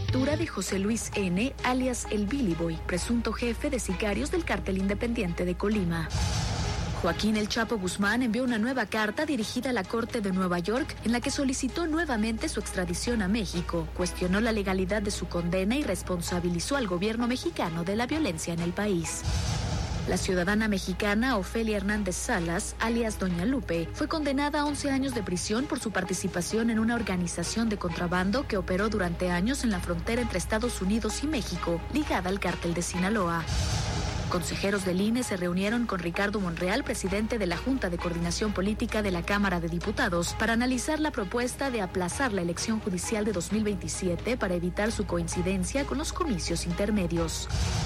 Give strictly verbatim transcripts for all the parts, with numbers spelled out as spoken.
captura de José Luis N., alias el Billy Boy, presunto jefe de sicarios del Cártel Independiente de Colima. Joaquín El Chapo Guzmán envió una nueva carta dirigida a la Corte de Nueva York en la que solicitó nuevamente su extradición a México, cuestionó la legalidad de su condena y responsabilizó al gobierno mexicano de la violencia en el país. La ciudadana mexicana Ofelia Hernández Salas, alias Doña Lupe, fue condenada a once años de prisión por su participación en una organización de contrabando que operó durante años en la frontera entre Estados Unidos y México, ligada al cártel de Sinaloa. Consejeros del I N E se reunieron con Ricardo Monreal, presidente de la Junta de Coordinación Política de la Cámara de Diputados, para analizar la propuesta de aplazar la elección judicial de dos mil veintisiete para evitar su coincidencia con los comicios intermedios.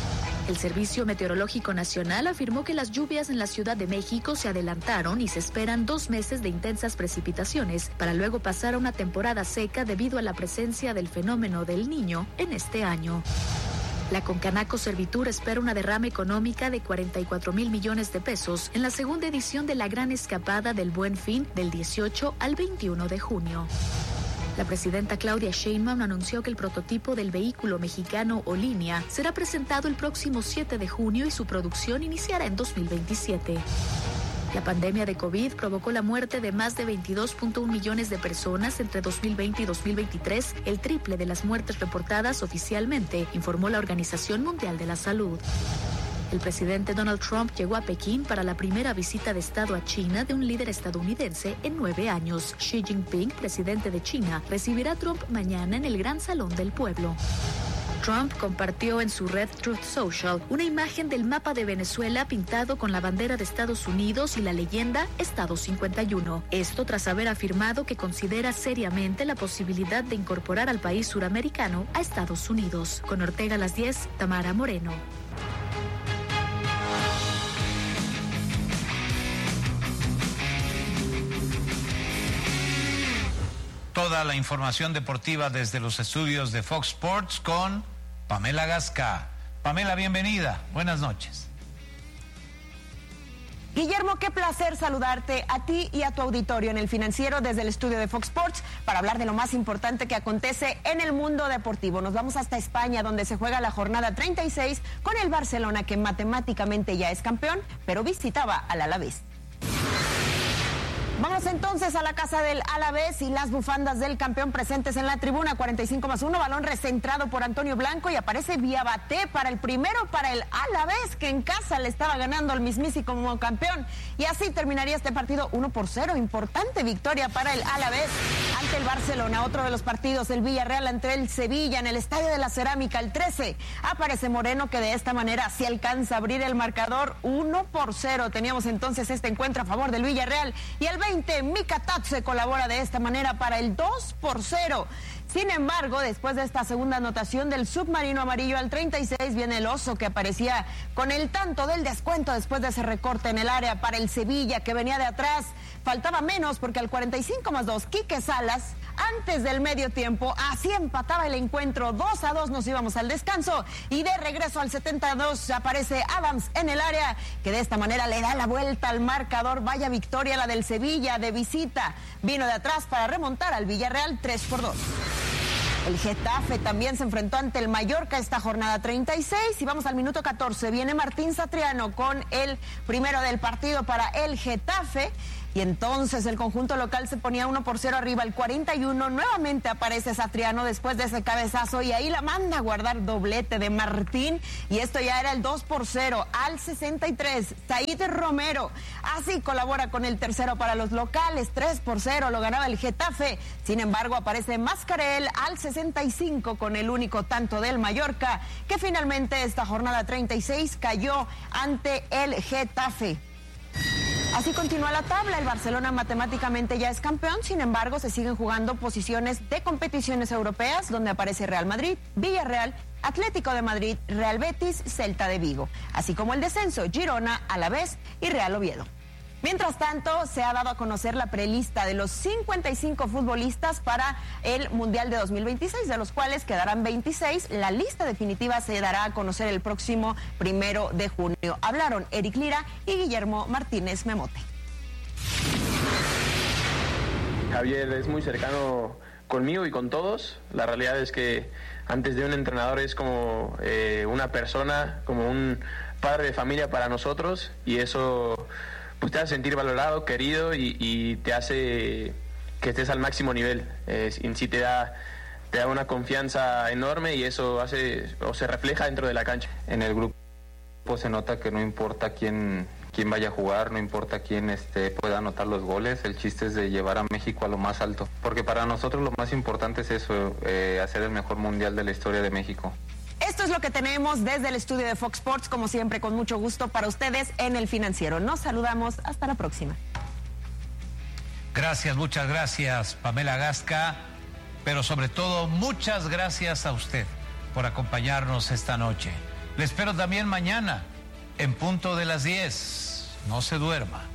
El Servicio Meteorológico Nacional afirmó que las lluvias en la Ciudad de México se adelantaron y se esperan dos meses de intensas precipitaciones para luego pasar a una temporada seca debido a la presencia del fenómeno del Niño en este año. La Concanaco Servitur espera una derrama económica de cuarenta y cuatro mil millones de pesos en la segunda edición de la Gran Escapada del Buen Fin del dieciocho al veintiuno de junio. La presidenta Claudia Sheinbaum anunció que el prototipo del vehículo mexicano Olinia será presentado el próximo siete de junio y su producción iniciará en dos mil veintisiete. La pandemia de COVID provocó la muerte de más de veintidós punto uno millones de personas entre dos mil veinte y dos mil veintitrés, el triple de las muertes reportadas oficialmente, informó la Organización Mundial de la Salud. El presidente Donald Trump llegó a Pekín para la primera visita de Estado a China de un líder estadounidense en nueve años. Xi Jinping, presidente de China, recibirá a Trump mañana en el Gran Salón del Pueblo. Trump compartió en su red Truth Social una imagen del mapa de Venezuela pintado con la bandera de Estados Unidos y la leyenda Estado cincuenta y uno. Esto tras haber afirmado que considera seriamente la posibilidad de incorporar al país suramericano a Estados Unidos. Con Ortega a las diez, Tamara Moreno. Toda la información deportiva desde los estudios de Fox Sports con Pamela Gasca. Pamela, bienvenida. Buenas noches. Guillermo, qué placer saludarte a ti y a tu auditorio en El Financiero desde el estudio de Fox Sports para hablar de lo más importante que acontece en el mundo deportivo. Nos vamos hasta España, donde se juega la jornada treinta y seis con el Barcelona, que matemáticamente ya es campeón, pero visitaba al Alavés. Vamos entonces a la casa del Alavés y las bufandas del campeón presentes en la tribuna. Cuarenta y cinco más uno, balón recentrado por Antonio Blanco y aparece Diabaté para el primero para el Alavés, que en casa le estaba ganando al mismísimo como campeón. Y así terminaría este partido uno por cero. Importante victoria para el Alavés ante el Barcelona. Otro de los partidos, el Villarreal ante el Sevilla en el Estadio de la Cerámica, el trece. Aparece Moreno, que de esta manera sí alcanza a abrir el marcador uno por cero. Teníamos entonces este encuentro a favor del Villarreal y el veinte, Mika Tatse colabora de esta manera para el dos por cero. Sin embargo, después de esta segunda anotación del submarino amarillo al treinta y seis, viene el Oso, que aparecía con el tanto del descuento después de ese recorte en el área para el Sevilla, que venía de atrás. Faltaba menos porque al cuarenta y cinco más dos, Quique Salas, antes del medio tiempo, así empataba el encuentro. dos a dos nos íbamos al descanso y de regreso al setenta y dos aparece Adams en el área, que de esta manera le da la vuelta al marcador. Vaya victoria la del Sevilla de visita. Vino de atrás para remontar al Villarreal tres por dos. El Getafe también se enfrentó ante el Mallorca esta jornada treinta y seis y vamos al minuto catorce. Viene Martín Satriano con el primero del partido para el Getafe. Y entonces el conjunto local se ponía uno por cero arriba al cuarenta y uno. Nuevamente aparece Satriano después de ese cabezazo y ahí la manda a guardar, doblete de Martín. Y esto ya era el dos por cero al sesenta y tres. Said Romero así colabora con el tercero para los locales. tres por cero lo ganaba el Getafe. Sin embargo, aparece Mascarell al sesenta y cinco con el único tanto del Mallorca, que finalmente esta jornada treinta y seis cayó ante el Getafe. Así continúa la tabla. El Barcelona matemáticamente ya es campeón, sin embargo se siguen jugando posiciones de competiciones europeas donde aparece Real Madrid, Villarreal, Atlético de Madrid, Real Betis, Celta de Vigo, así como el descenso, Girona, Alavés y Real Oviedo. Mientras tanto, se ha dado a conocer la prelista de los cincuenta y cinco futbolistas para el Mundial de dos mil veintiséis, de los cuales quedarán veintiséis. La lista definitiva se dará a conocer el próximo primero de junio. Hablaron Eric Lira y Guillermo Martínez Memote. Javier es muy cercano conmigo y con todos. La realidad es que antes de un entrenador es como eh, una persona, como un padre de familia para nosotros, y eso pues te hace sentir valorado, querido, y, y te hace que estés al máximo nivel. Eh, en sí te da, te da una confianza enorme, y eso hace o se refleja dentro de la cancha. En el grupo se nota que no importa quién, quién vaya a jugar, no importa quién este, pueda anotar los goles, el chiste es de llevar a México a lo más alto, porque para nosotros lo más importante es eso, eh, hacer el mejor mundial de la historia de México. Esto es lo que tenemos desde el estudio de Fox Sports, como siempre, con mucho gusto para ustedes en El Financiero. Nos saludamos, hasta la próxima. Gracias, muchas gracias, Pamela Gasca, pero sobre todo muchas gracias a usted por acompañarnos esta noche. Le espero también mañana, en punto de las diez. No se duerma.